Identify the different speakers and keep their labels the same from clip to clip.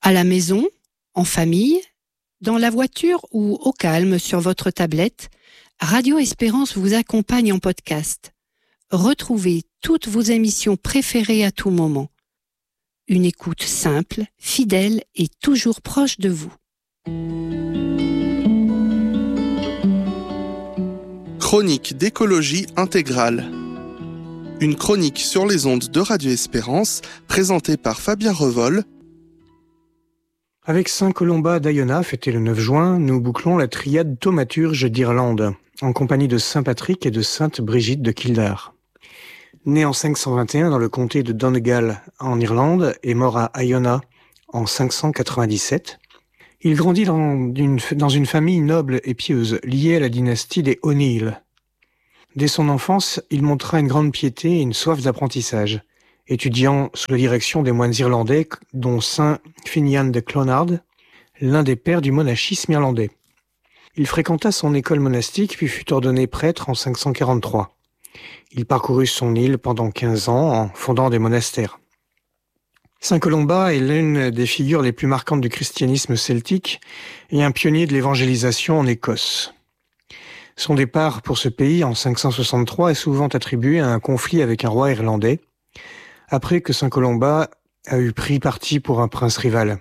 Speaker 1: À la maison, en famille, dans la voiture ou au calme sur votre tablette, Radio Espérance vous accompagne en podcast. Retrouvez toutes vos émissions préférées à tout moment. Une écoute simple, fidèle et toujours proche de vous.
Speaker 2: Chronique d'écologie intégrale. Une chronique sur les ondes de Radio Espérance, présentée par Fabien Revol.
Speaker 3: Avec Saint Colomba d'Aiona, fêté le 9 juin, nous bouclons la triade thaumaturge d'Irlande, en compagnie de Saint Patrick et de Sainte Brigitte de Kildare. Né en 521 dans le comté de Donegal en Irlande et mort à Aiona en 597, il grandit dans une famille noble et pieuse liée à la dynastie des O'Neill. Dès son enfance, il montra une grande piété et une soif d'apprentissage, étudiant sous la direction des moines irlandais, dont Saint Finian de Clonard, l'un des pères du monachisme irlandais. Il fréquenta son école monastique puis fut ordonné prêtre en 543. Il parcourut son île pendant 15 ans en fondant des monastères. Saint Colomba est l'une des figures les plus marquantes du christianisme celtique et un pionnier de l'évangélisation en Écosse. Son départ pour ce pays en 563 est souvent attribué à un conflit avec un roi irlandais, après que Saint Colomba a eu pris parti pour un prince rival.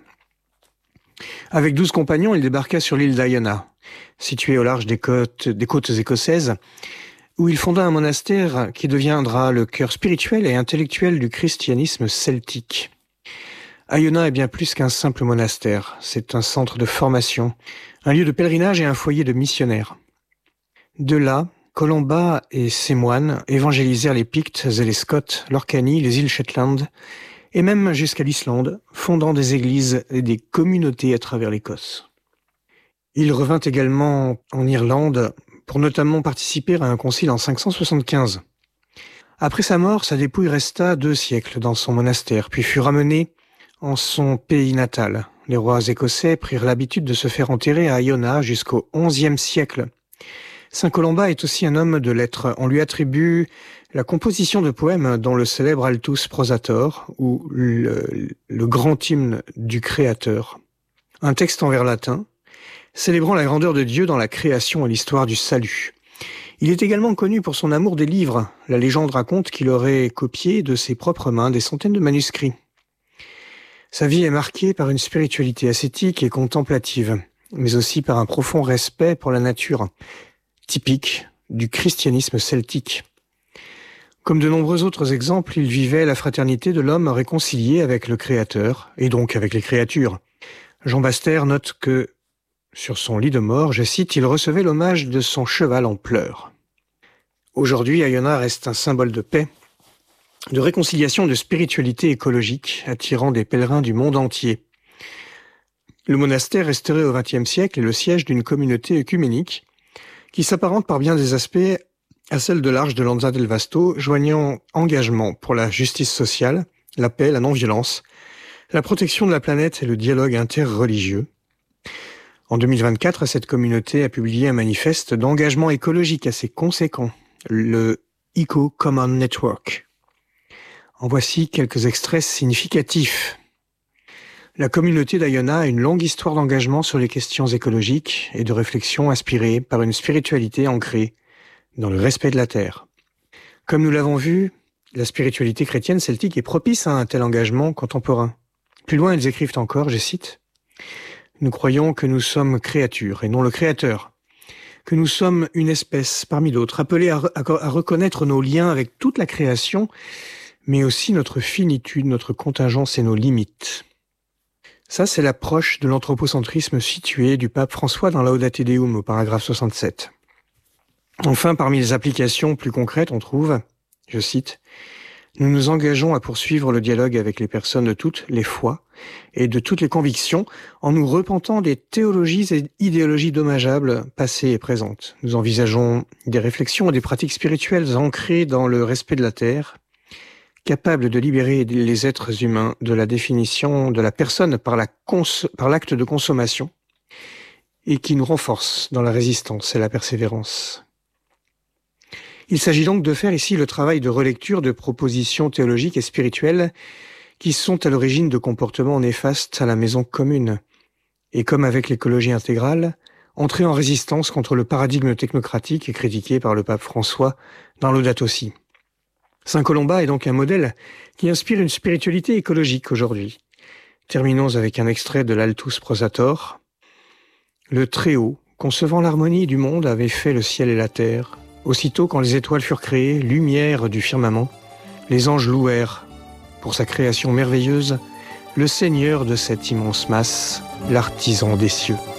Speaker 3: Avec 12 compagnons, il débarqua sur l'île d'Aiona, située au large des côtes écossaises, où il fonda un monastère qui deviendra le cœur spirituel et intellectuel du christianisme celtique. Aiona est bien plus qu'un simple monastère, c'est un centre de formation, un lieu de pèlerinage et un foyer de missionnaires. De là, Colomba et ses moines évangélisèrent les Pictes et les Scots, l'Orcanie, les îles Shetland, et même jusqu'à l'Islande, fondant des églises et des communautés à travers l'Écosse. Il revint également en Irlande pour notamment participer à un concile en 575. Après sa mort, sa dépouille resta 2 siècles dans son monastère, puis fut ramenée en son pays natal. Les rois écossais prirent l'habitude de se faire enterrer à Aiona jusqu'au XIe siècle. Saint Colomba est aussi un homme de lettres. On lui attribue la composition de poèmes dont le célèbre Altus Prosator, ou le grand hymne du Créateur. Un texte en vers latin, célébrant la grandeur de Dieu dans la création et l'histoire du salut. Il est également connu pour son amour des livres. La légende raconte qu'il aurait copié de ses propres mains des centaines de manuscrits. Sa vie est marquée par une spiritualité ascétique et contemplative, mais aussi par un profond respect pour la nature, typique du christianisme celtique. Comme de nombreux autres exemples, il vivait la fraternité de l'homme réconcilié avec le Créateur, et donc avec les créatures. Jean Baster note que, sur son lit de mort, je cite, il recevait l'hommage de son cheval en pleurs. Aujourd'hui, Aiona reste un symbole de paix, de réconciliation, de spiritualité écologique, attirant des pèlerins du monde entier. Le monastère resterait au XXe siècle et le siège d'une communauté œcuménique qui s'apparente par bien des aspects à celle de l'Arche de Lanza del Vasto, joignant engagement pour la justice sociale, la paix, la non-violence, la protection de la planète et le dialogue interreligieux. En 2024, cette communauté a publié un manifeste d'engagement écologique assez conséquent, le Eco Common Network. En voici quelques extraits significatifs. La communauté d'Aiona a une longue histoire d'engagement sur les questions écologiques et de réflexion inspirée par une spiritualité ancrée dans le respect de la terre. Comme nous l'avons vu, la spiritualité chrétienne celtique est propice à un tel engagement contemporain. Plus loin, ils écrivent encore, je cite, « Nous croyons que nous sommes créatures et non le créateur, que nous sommes une espèce parmi d'autres, appelée à reconnaître nos liens avec toute la création, mais aussi notre finitude, notre contingence et nos limites. » Ça, c'est l'approche de l'anthropocentrisme situé du pape François dans Laudate Deum au paragraphe 67. Enfin, parmi les applications plus concrètes, on trouve, je cite, « Nous nous engageons à poursuivre le dialogue avec les personnes de toutes les foi et de toutes les convictions en nous repentant des théologies et idéologies dommageables passées et présentes. Nous envisageons des réflexions et des pratiques spirituelles ancrées dans le respect de la terre, capables de libérer les êtres humains de la définition de la personne par l'acte de consommation et qui nous renforcent dans la résistance et la persévérance. Il s'agit donc de faire ici le travail de relecture de propositions théologiques et spirituelles qui sont à l'origine de comportements néfastes à la maison commune. Et comme avec l'écologie intégrale, entrer en résistance contre le paradigme technocratique et critiqué par le pape François dans Laudato Si. Saint Colomba est donc un modèle qui inspire une spiritualité écologique aujourd'hui. Terminons avec un extrait de l'Altus Prosator. Le Très-Haut, concevant l'harmonie du monde, avait fait le ciel et la terre. Aussitôt, quand les étoiles furent créées, lumière du firmament, les anges louèrent, pour sa création merveilleuse, le Seigneur de cette immense masse, l'artisan des cieux.